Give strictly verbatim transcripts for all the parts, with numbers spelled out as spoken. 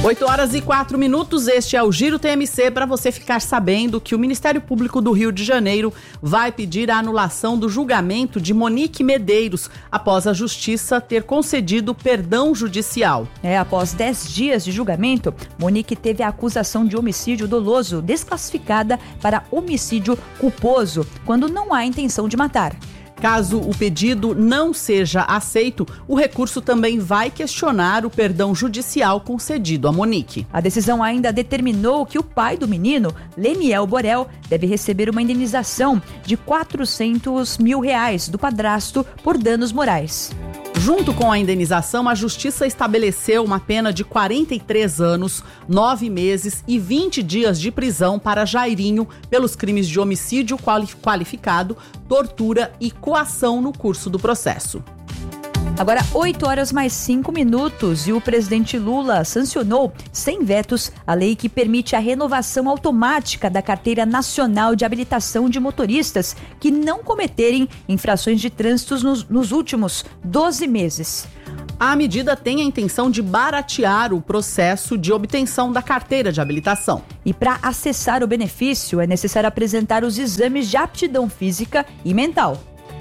oito horas e quatro minutos, este é o Giro T M C, para você ficar sabendo que o Ministério Público do Rio de Janeiro vai pedir a anulação do julgamento de Monique Medeiros, após a Justiça ter concedido perdão judicial. É, após dez dias de julgamento, Monique teve a acusação de homicídio doloso desclassificada para homicídio culposo, quando não há intenção de matar. Caso o pedido não seja aceito, o recurso também vai questionar o perdão judicial concedido a Monique. A decisão ainda determinou que o pai do menino, Leniel Borel, deve receber uma indenização de quatrocentos mil reais do padrasto por danos morais. Junto com a indenização, a Justiça estabeleceu uma pena de quarenta e três anos, nove meses e vinte dias de prisão para Jairinho pelos crimes de homicídio qualificado, tortura e coação no curso do processo. Agora, oito horas mais cinco minutos e o presidente Lula sancionou, sem vetos, a lei que permite a renovação automática da Carteira Nacional de Habilitação de Motoristas que não cometerem infrações de trânsito nos, nos últimos doze meses. A medida tem a intenção de baratear o processo de obtenção da carteira de habilitação. E para acessar o benefício, é necessário apresentar os exames de aptidão física e mental.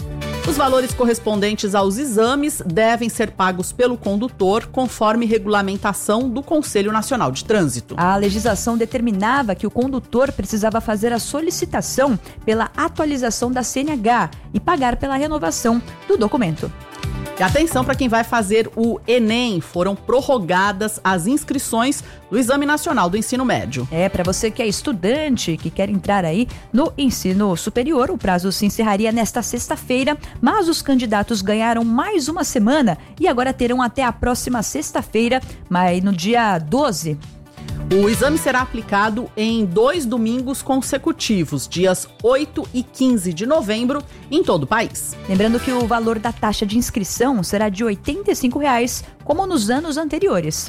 Os valores correspondentes aos exames devem ser pagos pelo condutor, conforme regulamentação do Conselho Nacional de Trânsito. A legislação determinava que o condutor precisava fazer a solicitação pela atualização da C N H e pagar pela renovação do documento. E atenção para quem vai fazer o Enem, foram prorrogadas as inscrições do Exame Nacional do Ensino Médio. É, para você que é estudante, que quer entrar aí no ensino superior, o prazo se encerraria nesta sexta-feira, mas os candidatos ganharam mais uma semana e agora terão até a próxima sexta-feira, mas no dia doze. O exame será aplicado em dois domingos consecutivos, dias oito e quinze de novembro, em todo o país. Lembrando que o valor da taxa de inscrição será de oitenta e cinco reais, como nos anos anteriores.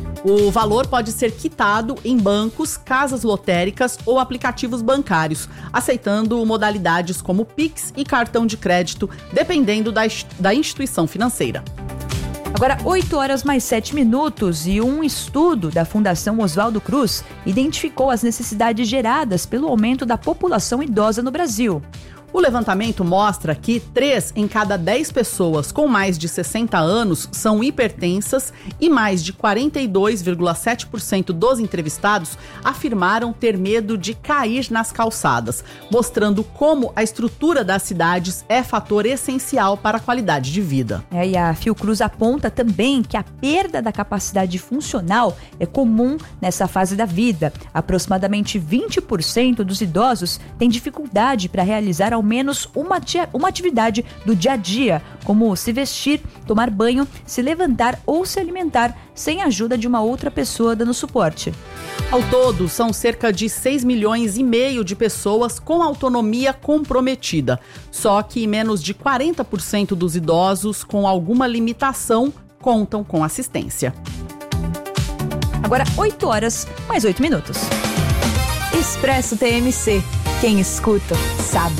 O valor pode ser quitado em bancos, casas lotéricas ou aplicativos bancários, aceitando modalidades como Pix e cartão de crédito, dependendo da, da instituição financeira. Agora, oito horas mais sete minutos e um estudo da Fundação Oswaldo Cruz identificou as necessidades geradas pelo aumento da população idosa no Brasil. O levantamento mostra que três em cada dez pessoas com mais de sessenta anos são hipertensas e mais de quarenta e dois vírgula sete por cento dos entrevistados afirmaram ter medo de cair nas calçadas, mostrando como a estrutura das cidades é fator essencial para a qualidade de vida. É, e a Fiocruz aponta também que a perda da capacidade funcional é comum nessa fase da vida. Aproximadamente vinte por cento dos idosos têm dificuldade para realizar ao menos uma, uma atividade do dia a dia, como se vestir, tomar banho, se levantar ou se alimentar, sem a ajuda de uma outra pessoa dando suporte. Ao todo, são cerca de seis milhões e meio de pessoas com autonomia comprometida. Só que menos de quarenta por cento dos idosos com alguma limitação contam com assistência. Agora, oito horas, mais oito minutos. Expresso T M C. Quem escuta, sabe.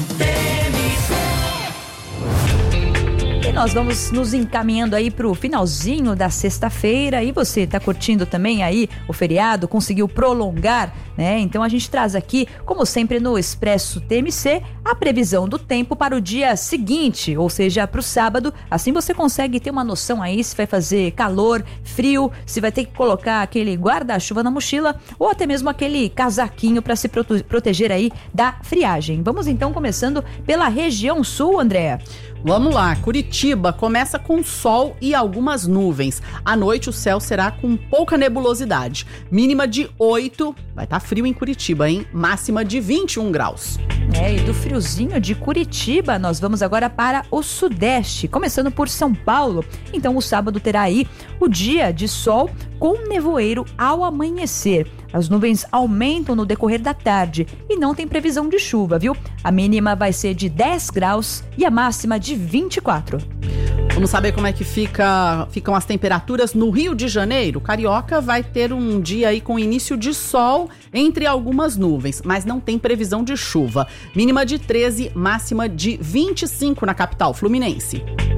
E nós vamos nos encaminhando aí pro finalzinho da sexta-feira. E você tá curtindo também aí o feriado, conseguiu prolongar, né? Então a gente traz aqui, como sempre no Expresso T M C, a previsão do tempo para o dia seguinte, ou seja, para o sábado. Assim você consegue ter uma noção aí se vai fazer calor, frio, se vai ter que colocar aquele guarda-chuva na mochila ou até mesmo aquele casaquinho para se prote- proteger aí da friagem. Vamos então começando pela região sul, Andréa. Vamos lá, Curitiba começa com sol e algumas nuvens. À noite o céu será com pouca nebulosidade. Mínima de oito, vai estar frio em Curitiba, hein? Máxima de vinte e um graus. É, e do friozinho de Curitiba, nós vamos agora para o sudeste, começando por São Paulo. Então o sábado terá aí o dia de sol com nevoeiro ao amanhecer. As nuvens aumentam no decorrer da tarde e não tem previsão de chuva, viu? A mínima vai ser de dez graus e a máxima de vinte e quatro. Vamos saber como é que fica, ficam as temperaturas no Rio de Janeiro. Carioca vai ter um dia aí com início de sol entre algumas nuvens, mas não tem previsão de chuva. Mínima de treze, máxima de vinte e cinco na capital fluminense.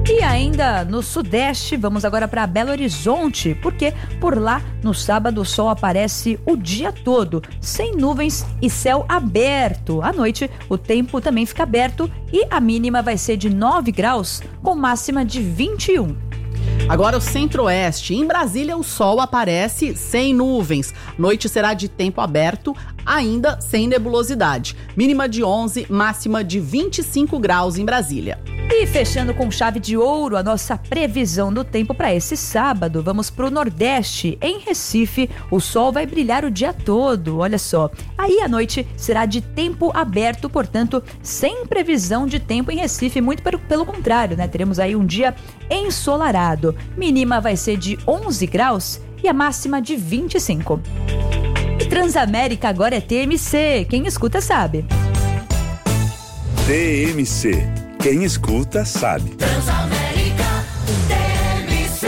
E ainda no Sudeste, vamos agora para Belo Horizonte, porque por lá, no sábado, o sol aparece o dia todo, sem nuvens e céu aberto. À noite, o tempo também fica aberto e a mínima vai ser de nove graus, com máxima de vinte e um. Agora o Centro-Oeste. Em Brasília, o sol aparece sem nuvens. Noite será de tempo aberto, ainda sem nebulosidade. Mínima de onze, máxima de vinte e cinco graus em Brasília. E fechando com chave de ouro a nossa previsão do tempo para esse sábado, vamos para o Nordeste. Em Recife, o sol vai brilhar o dia todo, olha só. Aí a noite será de tempo aberto, portanto, sem previsão de tempo em Recife, muito pelo, pelo contrário, né? Teremos aí um dia ensolarado. Mínima vai ser de onze graus e a máxima de vinte e cinco. E Transamérica agora é T M C, quem escuta sabe. T M C. Quem escuta sabe. Transamérica, T M C.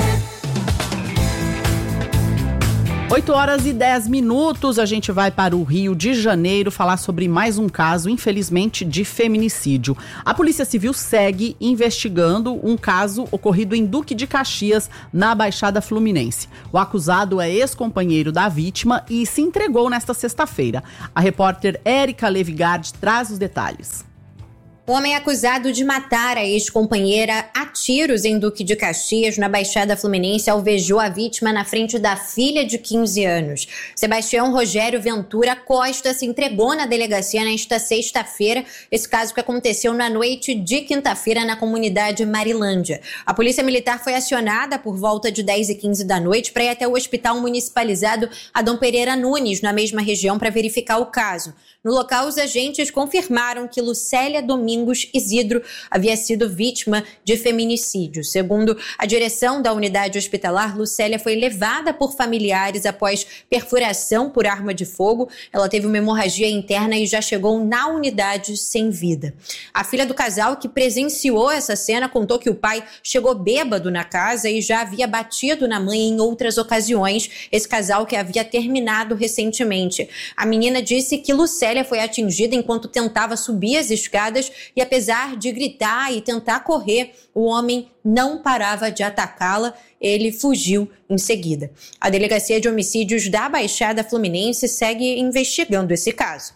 oito horas e dez minutos, a gente vai para o Rio de Janeiro falar sobre mais um caso, infelizmente, de feminicídio. A Polícia Civil segue investigando um caso ocorrido em Duque de Caxias, na Baixada Fluminense. O acusado é ex-companheiro da vítima e se entregou nesta sexta-feira. A repórter Érica Levigard traz os detalhes. O homem acusado de matar a ex-companheira a tiros em Duque de Caxias, na Baixada Fluminense, alvejou a vítima na frente da filha de quinze anos. Sebastião Rogério Ventura Costa se entregou na delegacia nesta sexta-feira. Esse caso que aconteceu na noite de quinta-feira na comunidade Marilândia. A Polícia Militar foi acionada por volta de dez e quinze da noite para ir até o Hospital Municipalizado Adão Pereira Nunes, na mesma região, para verificar o caso. No local, os agentes confirmaram que Lucélia Domingos Isidro havia sido vítima de feminicídio. Segundo a direção da unidade hospitalar, Lucélia foi levada por familiares após perfuração por arma de fogo. Ela teve uma hemorragia interna e já chegou na unidade sem vida. A filha do casal, que presenciou essa cena, contou que o pai chegou bêbado na casa e já havia batido na mãe em outras ocasiões. Esse casal que havia terminado recentemente. A menina disse que Lucélia foi atingida enquanto tentava subir as escadas e, apesar de gritar e tentar correr, o homem não parava de atacá-la. Ele fugiu em seguida. A Delegacia de Homicídios da Baixada Fluminense segue investigando esse caso.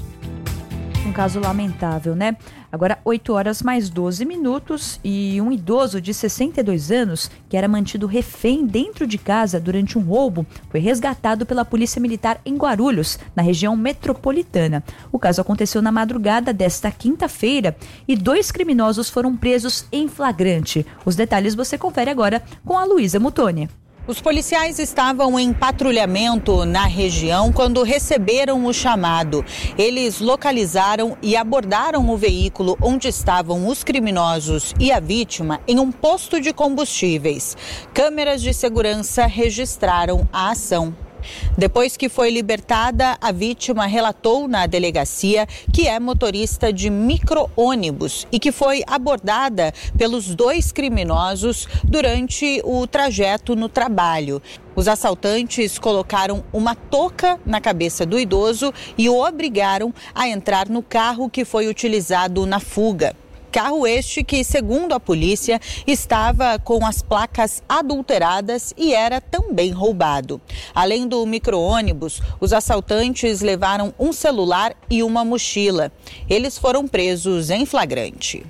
Um caso lamentável, né? Agora, oito horas mais doze minutos e um idoso de sessenta e dois anos, que era mantido refém dentro de casa durante um roubo, foi resgatado pela Polícia Militar em Guarulhos, na região metropolitana. O caso aconteceu na madrugada desta quinta-feira e dois criminosos foram presos em flagrante. Os detalhes você confere agora com a Luísa Mutoni. Os policiais estavam em patrulhamento na região quando receberam o chamado. Eles localizaram e abordaram o veículo onde estavam os criminosos e a vítima em um posto de combustíveis. Câmeras de segurança registraram a ação. Depois que foi libertada, a vítima relatou na delegacia que é motorista de micro-ônibus e que foi abordada pelos dois criminosos durante o trajeto no trabalho. Os assaltantes colocaram uma touca na cabeça do idoso e o obrigaram a entrar no carro que foi utilizado na fuga. Carro este que, segundo a polícia, estava com as placas adulteradas e era também roubado. Além do micro-ônibus, os assaltantes levaram um celular e uma mochila. Eles foram presos em flagrante.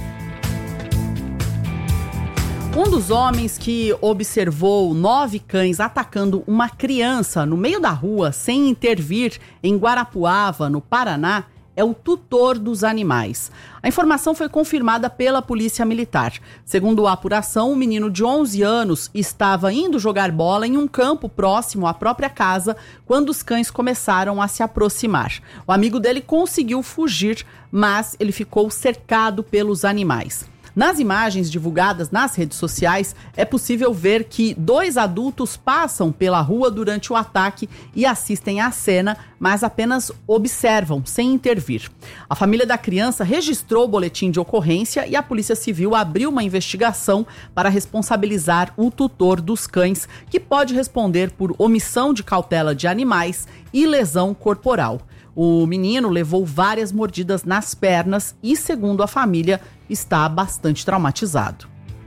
Um dos homens que observou nove cães atacando uma criança no meio da rua sem intervir em Guarapuava, no Paraná, é o tutor dos animais. A informação foi confirmada pela Polícia Militar. Segundo a apuração, o menino de onze anos estava indo jogar bola em um campo próximo à própria casa quando os cães começaram a se aproximar. O amigo dele conseguiu fugir, mas ele ficou cercado pelos animais. Nas imagens divulgadas nas redes sociais, é possível ver que dois adultos passam pela rua durante o ataque e assistem à cena, mas apenas observam, sem intervir. A família da criança registrou o boletim de ocorrência e a Polícia Civil abriu uma investigação para responsabilizar o tutor dos cães, que pode responder por omissão de cautela de animais e lesão corporal. O menino levou várias mordidas nas pernas e, segundo a família, está bastante traumatizado.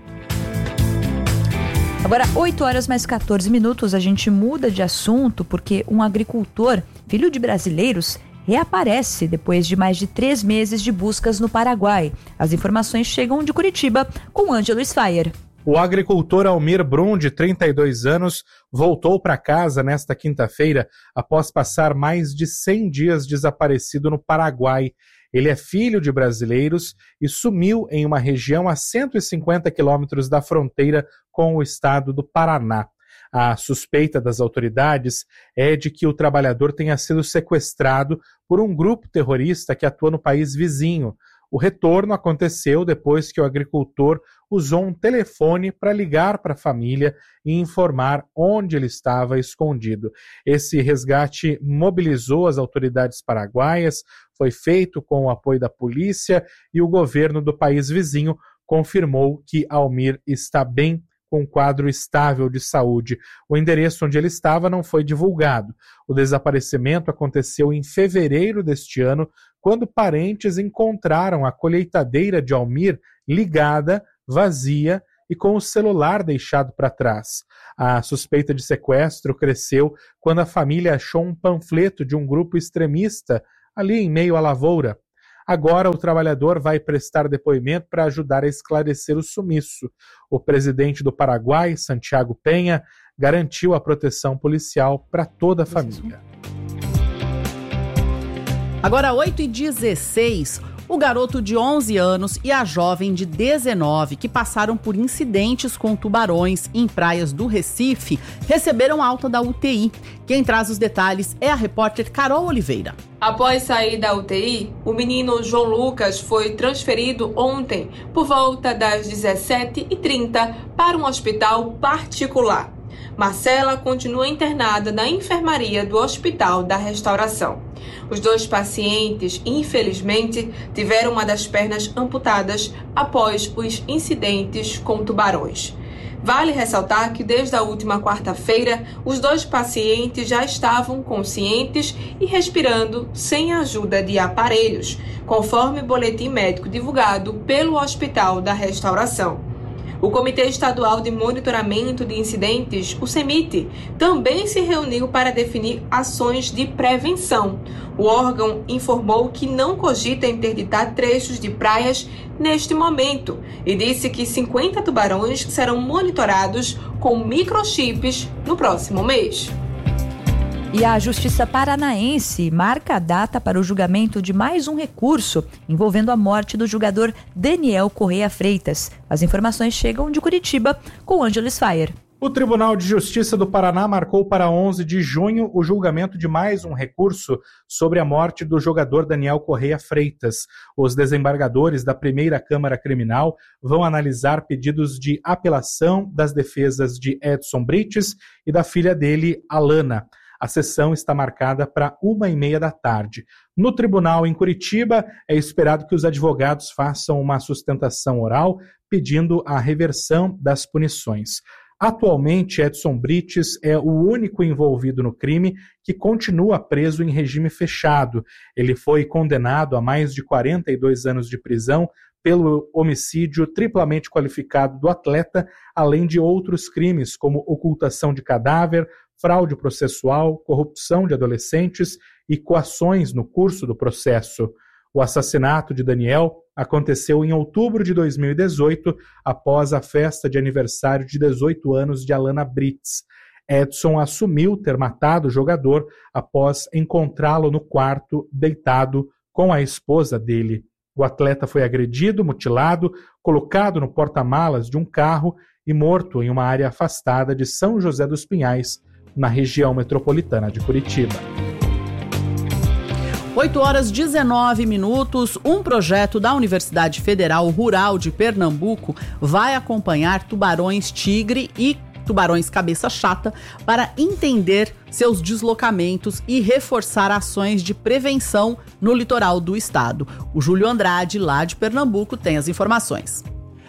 Agora, oito horas mais quatorze minutos, a gente muda de assunto porque um agricultor, filho de brasileiros, reaparece depois de mais de três meses de buscas no Paraguai. As informações chegam de Curitiba com Ângelo Sfayer. O agricultor Almir Brum, de trinta e dois anos, voltou para casa nesta quinta-feira após passar mais de cem dias desaparecido no Paraguai. Ele é filho de brasileiros e sumiu em uma região a cento e cinquenta quilômetros da fronteira com o estado do Paraná. A suspeita das autoridades é de que o trabalhador tenha sido sequestrado por um grupo terrorista que atua no país vizinho. O retorno aconteceu depois que o agricultor usou um telefone para ligar para a família e informar onde ele estava escondido. Esse resgate mobilizou as autoridades paraguaias, foi feito com o apoio da polícia e o governo do país vizinho confirmou que Almir está bem, com um quadro estável de saúde. O endereço onde ele estava não foi divulgado. O desaparecimento aconteceu em fevereiro deste ano, quando parentes encontraram a colheitadeira de Almir ligada, vazia e com o celular deixado para trás. A suspeita de sequestro cresceu quando a família achou um panfleto de um grupo extremista ali em meio à lavoura. Agora o trabalhador vai prestar depoimento para ajudar a esclarecer o sumiço. O presidente do Paraguai, Santiago Penha, garantiu a proteção policial para toda a família. Agora, oito e dezesseis, o garoto de onze anos e a jovem de dezenove, que passaram por incidentes com tubarões em praias do Recife, receberam alta da U T I. Quem traz os detalhes é a repórter Carol Oliveira. Após sair da U T I, o menino João Lucas foi transferido ontem, por volta das dezessete e trinta, para um hospital particular. Marcela continua internada na enfermaria do Hospital da Restauração. Os dois pacientes, infelizmente, tiveram uma das pernas amputadas após os incidentes com tubarões. Vale ressaltar que desde a última quarta-feira, os dois pacientes já estavam conscientes e respirando sem a ajuda de aparelhos, conforme o boletim médico divulgado pelo Hospital da Restauração. O Comitê Estadual de Monitoramento de Incidentes, o CEMIT, também se reuniu para definir ações de prevenção. O órgão informou que não cogita interditar trechos de praias neste momento e disse que cinquenta tubarões serão monitorados com microchips no próximo mês. E a Justiça Paranaense marca a data para o julgamento de mais um recurso envolvendo a morte do jogador Daniel Correia Freitas. As informações chegam de Curitiba com Ângelo Sfayer. O Tribunal de Justiça do Paraná marcou para onze de junho o julgamento de mais um recurso sobre a morte do jogador Daniel Correia Freitas. Os desembargadores da primeira Câmara Criminal vão analisar pedidos de apelação das defesas de Edson Brites e da filha dele, Alana. A sessão está marcada para uma e meia da tarde. No tribunal em Curitiba, é esperado que os advogados façam uma sustentação oral pedindo a reversão das punições. Atualmente, Edson Brites é o único envolvido no crime que continua preso em regime fechado. Ele foi condenado a mais de quarenta e dois anos de prisão pelo homicídio triplamente qualificado do atleta, além de outros crimes como ocultação de cadáver, fraude processual, corrupção de adolescentes e coações no curso do processo. O assassinato de Daniel aconteceu em outubro de dois mil e dezoito, após a festa de aniversário de dezoito anos de Alana Brites. Edson assumiu ter matado o jogador após encontrá-lo no quarto, deitado com a esposa dele. O atleta foi agredido, mutilado, colocado no porta-malas de um carro e morto em uma área afastada de São José dos Pinhais, na região metropolitana de Curitiba. oito horas e dezenove minutos, um projeto da Universidade Federal Rural de Pernambuco vai acompanhar tubarões tigre e tubarões cabeça chata para entender seus deslocamentos e reforçar ações de prevenção no litoral do estado. O Júlio Andrade, lá de Pernambuco, tem as informações.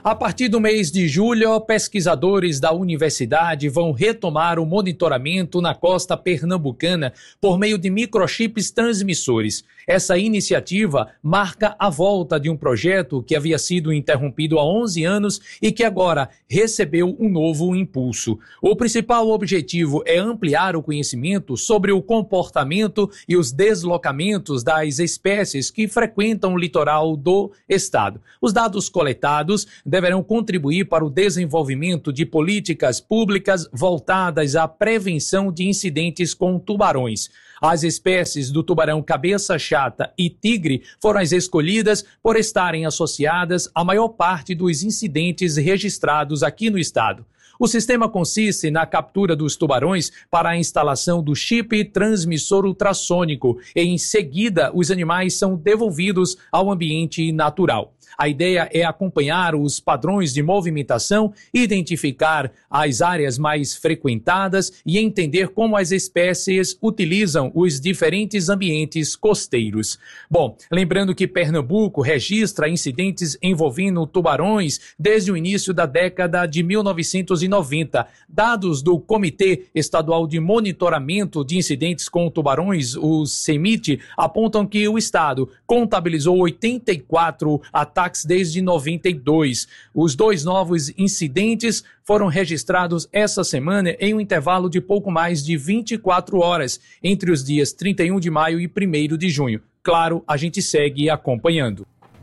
A partir do mês de julho, pesquisadores da universidade vão retomar o monitoramento na costa pernambucana por meio de microchips transmissores. Essa iniciativa marca a volta de um projeto que havia sido interrompido há onze anos e que agora recebeu um novo impulso. O principal objetivo é ampliar o conhecimento sobre o comportamento e os deslocamentos das espécies que frequentam o litoral do estado. Os dados coletados deverão contribuir para o desenvolvimento de políticas públicas voltadas à prevenção de incidentes com tubarões. As espécies do tubarão cabeça chata e tigre foram as escolhidas por estarem associadas à maior parte dos incidentes registrados aqui no estado. O sistema consiste na captura dos tubarões para a instalação do chip transmissor ultrassônico e, em seguida, os animais são devolvidos ao ambiente natural. A ideia é acompanhar os padrões de movimentação, identificar as áreas mais frequentadas e entender como as espécies utilizam os diferentes ambientes costeiros. Bom, lembrando que Pernambuco registra incidentes envolvendo tubarões desde o início da década de mil novecentos e noventa. Dados do Comitê Estadual de Monitoramento de Incidentes com Tubarões, o CEMIT, apontam que o estado contabilizou oitenta e quatro ataques desde noventa e dois. Os dois novos incidentes foram registrados essa semana em um intervalo de pouco mais de vinte e quatro horas, entre os dias trinta e um de maio e primeiro de junho. Claro, a gente segue acompanhando.